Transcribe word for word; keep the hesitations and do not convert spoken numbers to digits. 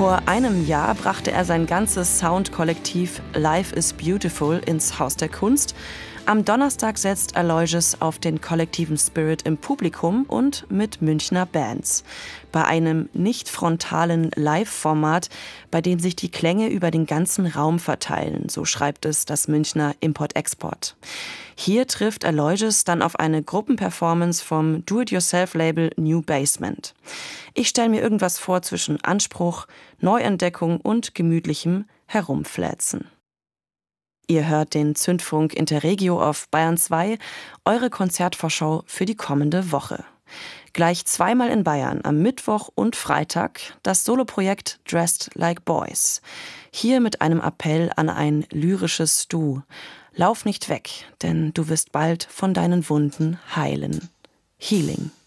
Vor einem Jahr brachte er sein ganzes Soundkollektiv Life is Beautiful ins Haus der Kunst. Am Donnerstag setzt Aloysius auf den kollektiven Spirit im Publikum und mit Münchner Bands. Bei einem nicht frontalen Live-Format, bei dem sich die Klänge über den ganzen Raum verteilen, so schreibt es das Münchner Import-Export. Hier trifft Aloysius dann auf eine Gruppenperformance vom Do-it-yourself-Label New Basement. Ich stelle mir irgendwas vor zwischen Anspruch, Neuentdeckung und gemütlichem Herumflätzen. Ihr hört den Zündfunk Interregio auf Bayern zwei, eure Konzertvorschau für die kommende Woche. Gleich zweimal in Bayern, am Mittwoch und Freitag, das Soloprojekt Dressed Like Boys. Hier mit einem Appell an ein lyrisches Du. Lauf nicht weg, denn du wirst bald von deinen Wunden heilen. Healing.